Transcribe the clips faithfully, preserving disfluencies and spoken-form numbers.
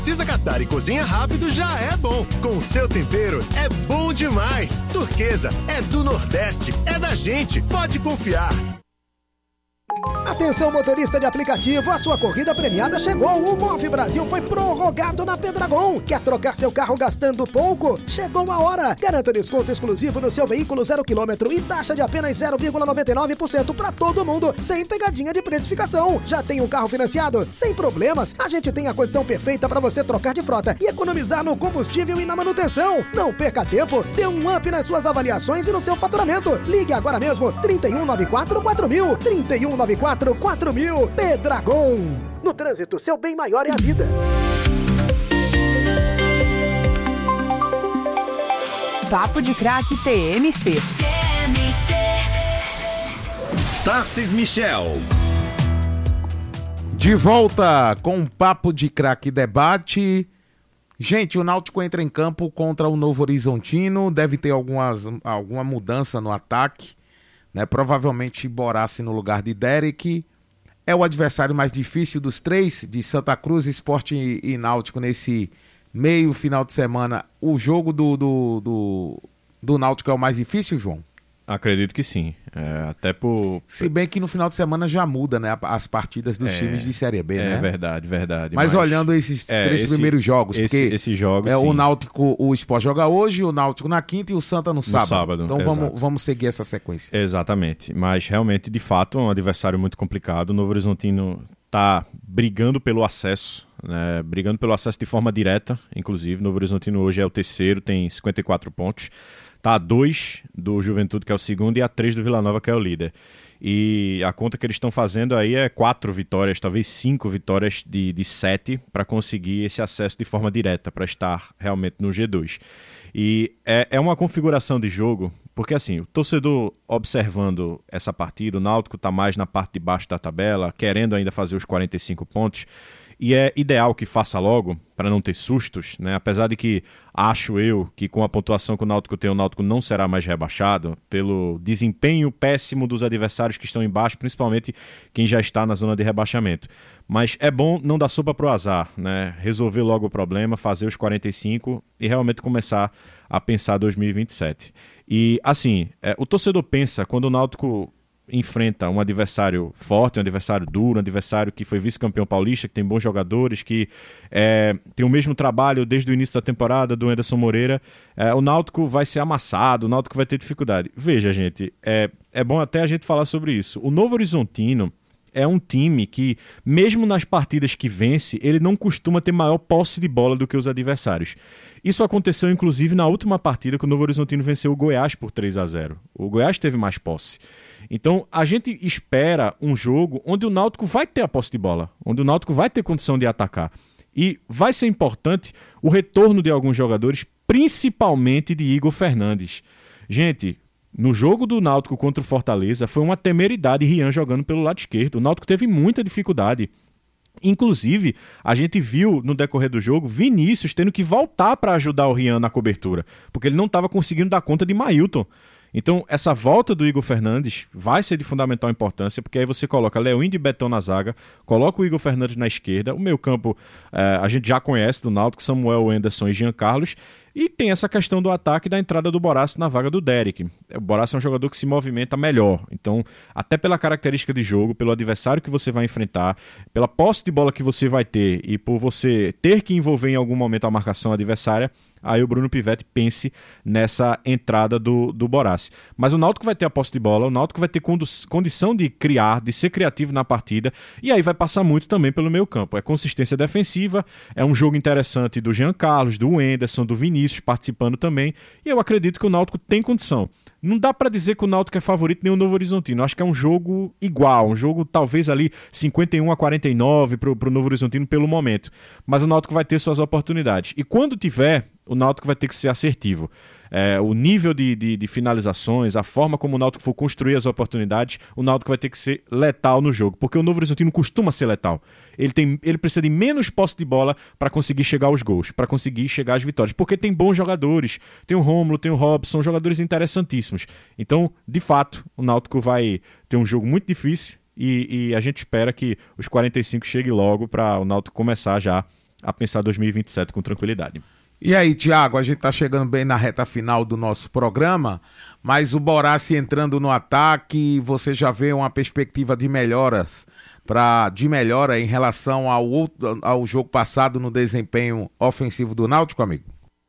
Precisa catar e cozinha rápido já é bom. Com o seu tempero é bom demais. Turquesa é do Nordeste, é da gente, pode confiar. Atenção, motorista de aplicativo, a sua corrida premiada chegou. O Move Brasil foi prorrogado na Pedragon. Quer trocar seu carro gastando pouco? Chegou a hora. Garanta desconto exclusivo no seu veículo zero quilômetro e taxa de apenas zero vírgula noventa e nove por cento para todo mundo, sem pegadinha de precificação. Já tem um carro financiado? Sem problemas. A gente tem a condição perfeita para você trocar de frota e economizar no combustível e na manutenção. Não perca tempo. Dê um up nas suas avaliações e no seu faturamento. Ligue agora mesmo. trinta e um noventa e quatro quatro mil. trinta e um noventa e quatro quatro mil. Pedragon. No trânsito, seu bem maior é a vida. Papo de Craque T M C. Tarcis Michel. De volta com um Papo de Craque Debate. Gente, o Náutico entra em campo contra o Novo Horizontino. Deve ter algumas, alguma mudança no ataque, né? Provavelmente Borassi no lugar de Derek. É o adversário mais difícil dos três, de Santa Cruz, Sport e, e Náutico, nesse meio final de semana. O jogo do, do, do, do Náutico é o mais difícil, João? Acredito que sim. É, até por... Se bem que no final de semana já muda, né, as partidas dos é, times de Série B, né? É verdade, verdade. Mas, mas olhando esses é, três esse, primeiros jogos, esse, porque esses jogos, é, sim. o Náutico, o Sport joga hoje, o Náutico na quinta e o Santa no, no sábado. sábado. Então vamos, vamos seguir essa sequência. Exatamente. Mas realmente, de fato, é um adversário muito complicado. O Novo Horizontino está brigando pelo acesso, né? Brigando pelo acesso de forma direta, inclusive. O Novo Horizontino hoje é o terceiro, tem cinquenta e quatro pontos. Está a dois do Juventude, que é o segundo, e a três do Vila Nova, que é o líder. E a conta que eles estão fazendo aí é quatro vitórias, talvez cinco vitórias de, de sete, para conseguir esse acesso de forma direta, para estar realmente no G dois. E é, é uma configuração de jogo, porque assim, o torcedor observando essa partida, o Náutico está mais na parte de baixo da tabela, querendo ainda fazer os quarenta e cinco pontos, e é ideal que faça logo, para não ter sustos, né? Apesar de que acho eu que com a pontuação que o Náutico tem, o Náutico não será mais rebaixado, pelo desempenho péssimo dos adversários que estão embaixo, principalmente quem já está na zona de rebaixamento. Mas é bom não dar sopa pro azar, né? Resolver logo o problema, fazer os quarenta e cinco e realmente começar a pensar dois mil e vinte e sete. E assim, é, o torcedor pensa, quando o Náutico enfrenta um adversário forte, um adversário duro, um adversário que foi vice-campeão paulista, que tem bons jogadores, que é, tem o mesmo trabalho desde o início da temporada do Anderson Moreira, é, o Náutico vai ser amassado, o Náutico vai ter dificuldade. Veja, gente, é, é bom até a gente falar sobre isso. O Novo Horizontino é um time que, mesmo nas partidas que vence, ele não costuma ter maior posse de bola do que os adversários. Isso aconteceu, inclusive, na última partida que o Novo Horizontino venceu o Goiás por três a zero. O Goiás teve mais posse. Então, a gente espera um jogo onde o Náutico vai ter a posse de bola, onde o Náutico vai ter condição de atacar. E vai ser importante o retorno de alguns jogadores, principalmente de Igor Fernandes. Gente, no jogo do Náutico contra o Fortaleza, foi uma temeridade Rian jogando pelo lado esquerdo. O Náutico teve muita dificuldade. Inclusive, a gente viu no decorrer do jogo Vinícius tendo que voltar para ajudar o Rian na cobertura, porque ele não estava conseguindo dar conta de Mailton. Então, essa volta do Igor Fernandes vai ser de fundamental importância, porque aí você coloca Leoindo e Betão na zaga, coloca o Igor Fernandes na esquerda, o meio campo eh, a gente já conhece do Náutico, Samuel, Anderson e Jean Carlos, e tem essa questão do ataque da entrada do Borassi na vaga do Derek. O Borassi é um jogador que se movimenta melhor, então até pela característica de jogo, pelo adversário que você vai enfrentar, pela posse de bola que você vai ter e por você ter que envolver em algum momento a marcação adversária, aí o Bruno Pivetti pense nessa entrada do, do Borassi. Mas o Náutico vai ter a posse de bola, o Náutico vai ter condu- condição de criar, de ser criativo na partida, e aí vai passar muito também pelo meio campo. É consistência defensiva, é um jogo interessante do Jean Carlos, do Anderson, do Vinícius participando também, e eu acredito que o Náutico tem condição. Não dá para dizer que o Náutico é favorito nem o Novo Horizontino. Acho que é um jogo igual, um jogo talvez ali cinquenta e um a quarenta e nove para o Novo Horizontino pelo momento. Mas o Náutico vai ter suas oportunidades. E quando tiver, o Náutico vai ter que ser assertivo. É, o nível de, de, de finalizações, a forma como o Náutico for construir as oportunidades, o Náutico vai ter que ser letal no jogo, porque o Novo Horizontino costuma ser letal. Ele, tem, ele precisa de menos posse de bola para conseguir chegar aos gols, para conseguir chegar às vitórias, porque tem bons jogadores, tem o Rômulo, tem o Robson, são jogadores interessantíssimos. Então, de fato, o Náutico vai ter um jogo muito difícil e, e a gente espera que os quarenta e cinco cheguem logo para o Náutico começar já a pensar dois mil e vinte e sete com tranquilidade. E aí, Thiago, a gente tá chegando bem na reta final do nosso programa, mas o Boraci entrando no ataque, você já vê uma perspectiva de melhoras, pra, de melhora em relação ao, outro, ao jogo passado no desempenho ofensivo do Náutico, amigo?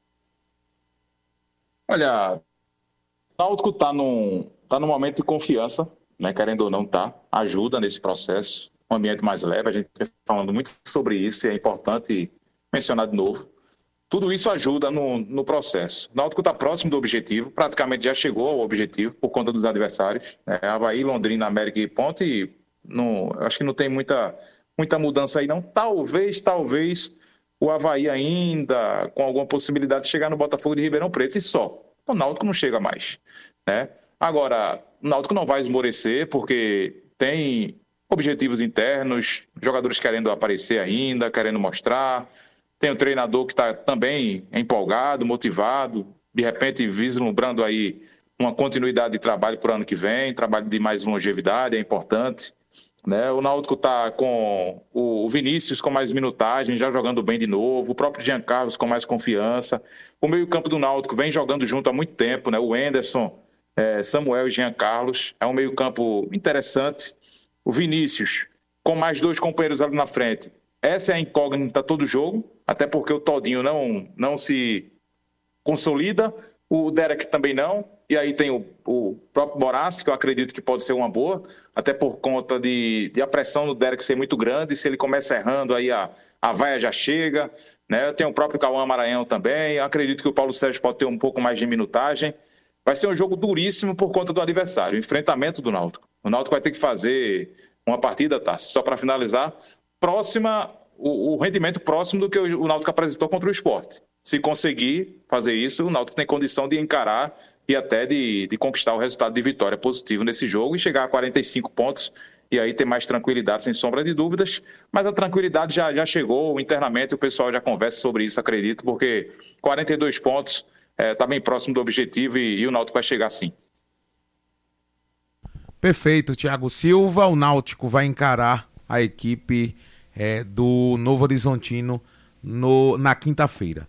Olha, o Náutico tá num, tá num momento de confiança, né, querendo ou não tá, ajuda nesse processo, um ambiente mais leve, a gente vem falando muito sobre isso e é importante mencionar de novo. Tudo isso ajuda no, no processo. O Náutico está próximo do objetivo, praticamente já chegou ao objetivo por conta dos adversários. Né? Avaí, Londrina, América e Ponte, não, acho que não tem muita, muita mudança aí não. Talvez, talvez o Avaí ainda com alguma possibilidade de chegar no Botafogo de Ribeirão Preto e só. O Náutico não chega mais. Né? Agora, o Náutico não vai esmorecer porque tem objetivos internos, jogadores querendo aparecer ainda, querendo mostrar. Tem o treinador que está também empolgado, motivado, de repente vislumbrando aí uma continuidade de trabalho para o ano que vem, trabalho de mais longevidade, é importante. Né? O Náutico está com o Vinícius com mais minutagem, já jogando bem de novo, o próprio Jean Carlos com mais confiança. O meio-campo do Náutico vem jogando junto há muito tempo, né? O Anderson, é, Samuel e Jean Carlos. É um meio-campo interessante. O Vinícius, com mais dois companheiros ali na frente. Essa é a incógnita todo jogo, até porque o Todinho não, não se consolida, o Derek também não, e aí tem o, o próprio Boraci, que eu acredito que pode ser uma boa, até por conta de, de a pressão do Derek ser muito grande, se ele começa errando, aí a, a vaia já chega, né? Tem o próprio Cauã Maranhão também, eu acredito que o Paulo Sérgio pode ter um pouco mais de minutagem. Vai ser um jogo duríssimo por conta do adversário, o enfrentamento do Náutico. O Náutico vai ter que fazer uma partida, tá? Só para finalizar, próxima, o, o rendimento próximo do que o, o Náutico apresentou contra o Sport. Se conseguir fazer isso, o Náutico tem condição de encarar e até de, de conquistar o resultado de vitória positivo nesse jogo e chegar a quarenta e cinco pontos e aí ter mais tranquilidade, sem sombra de dúvidas. Mas a tranquilidade já, já chegou internamente, o pessoal já conversa sobre isso, acredito, porque quarenta e dois pontos está é, bem próximo do objetivo e, e o Náutico vai chegar sim. Perfeito, Thiago Silva. O Náutico vai encarar a equipe é, do Novo Horizontino no, na quinta-feira.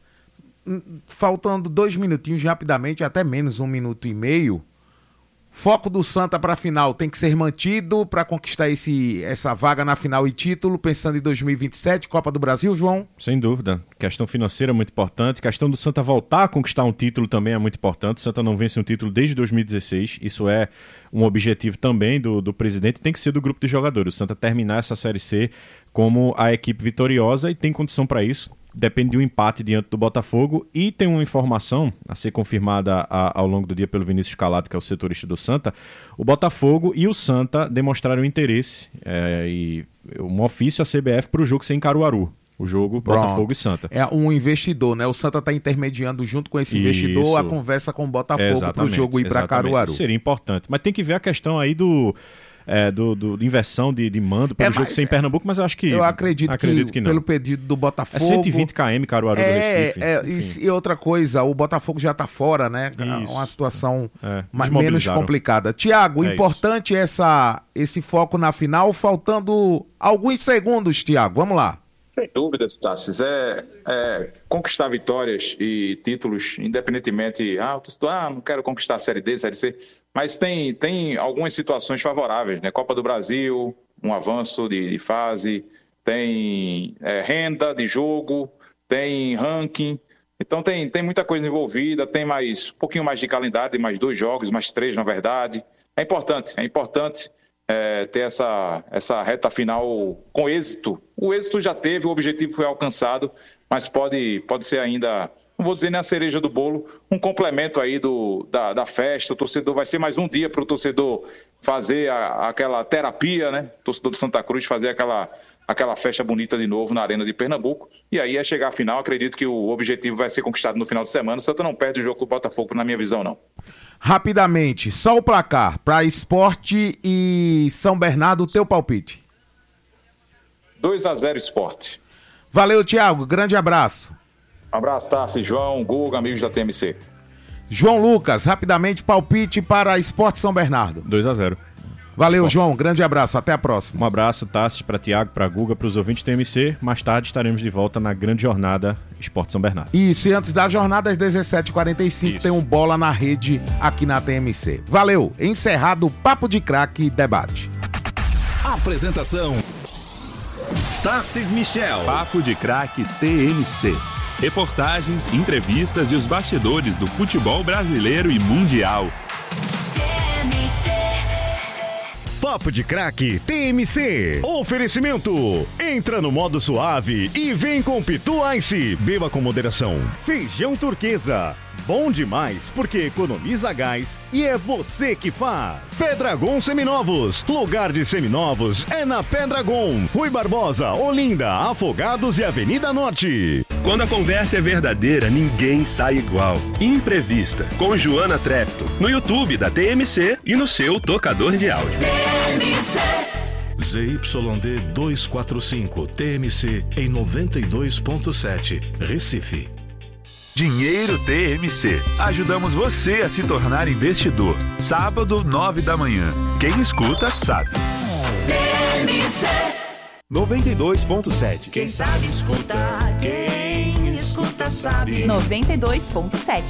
Faltando dois minutinhos rapidamente, até menos um minuto e meio. Foco do Santa para a final tem que ser mantido para conquistar esse, essa vaga na final e título, pensando em dois mil e vinte e sete, Copa do Brasil, João? Sem dúvida. Questão financeira é muito importante. Questão do Santa voltar a conquistar um título também é muito importante. O Santa não vence um título desde dois mil e dezesseis. Isso é um objetivo também do, do presidente. Tem que ser do grupo de jogadores. O Santa terminar essa Série C como a equipe vitoriosa e tem condição para isso. Depende de um empate diante do Botafogo e tem uma informação a ser confirmada a, ao longo do dia pelo Vinícius Calado, que é o setorista do Santa. O Botafogo e o Santa demonstraram interesse é, e um ofício à C B F para o jogo ser em Caruaru. O jogo Pronto. Botafogo e Santa. É um investidor, né? O Santa está intermediando junto com esse investidor Isso. a conversa com o Botafogo para o jogo ir para Caruaru. Seria importante. Mas tem que ver a questão aí do... É, do, do, de inversão de, de mando para o é, jogo ser em Pernambuco, mas eu acho que eu acredito, acredito que, que não. Pelo pedido do Botafogo é cento e vinte quilômetros Caruaru é, do Recife. É, e, e outra coisa, o Botafogo já está fora, né? Isso. Uma situação é, menos complicada. Tiago, é importante essa, esse foco na final, faltando alguns segundos, Tiago, vamos lá. Sem dúvidas, Tassis. É, é conquistar vitórias e títulos, independentemente. Ah, eu ah, não quero conquistar a Série D, Série C. Mas tem, tem algumas situações favoráveis, né? Copa do Brasil, um avanço de, de fase, tem é, renda de jogo, tem ranking. Então tem, tem muita coisa envolvida, tem mais um pouquinho mais de calendário, mais dois jogos, mais três, na verdade. É importante, é importante. É, ter essa, essa reta final com êxito. O êxito já teve, o objetivo foi alcançado, mas pode, pode ser ainda, não vou dizer nem a cereja do bolo, um complemento aí do, da, da festa. O torcedor vai ser mais um dia para o torcedor fazer a, aquela terapia, né? O torcedor do Santa Cruz fazer aquela, aquela festa bonita de novo na Arena de Pernambuco. E aí é chegar à final, acredito que o objetivo vai ser conquistado no final de semana. O Santa não perde o jogo com o Botafogo, na minha visão, não. Rapidamente, só o placar para Sport e São Bernardo, o teu palpite. dois a zero Sport. Valeu, Thiago, grande abraço. Um abraço, Tassi, João, Guga, amigos da T M C. João Lucas, rapidamente, palpite para Sport São Bernardo. dois a zero. Valeu, João. Grande abraço. Até a próxima. Um abraço, Tassi, para Tiago, para Guga, para os ouvintes do T M C. Mais tarde estaremos de volta na grande jornada Esporte São Bernardo. Isso, e antes da jornada, às dezessete e quarenta e cinco, tem um Bola na Rede aqui na T M C. Valeu. Encerrado o Papo de Craque Debate. Apresentação: Tarcis Michel. Papo de Craque T M C. Reportagens, entrevistas e os bastidores do futebol brasileiro e mundial. Papo de Craque T M C. Oferecimento. Entra no modo suave e vem com Pitu Ice. Beba com moderação. Feijão Turquesa. Bom demais porque economiza gás e é você que faz. Pedragon Seminovos. Lugar de seminovos é na Pedragon. Rui Barbosa, Olinda, Afogados e Avenida Norte. Quando a conversa é verdadeira, ninguém sai igual. Imprevista, com Joana Trepto, no YouTube da T M C e no seu tocador de áudio. T M C. Z Y D duzentos e quarenta e cinco, T M C em noventa e dois ponto sete, Recife. Dinheiro T M C. Ajudamos você a se tornar investidor. Sábado, nove da manhã. Quem escuta, sabe. T M C noventa e dois ponto sete. Quem sabe escutar, quem escuta sabe. noventa e dois ponto sete.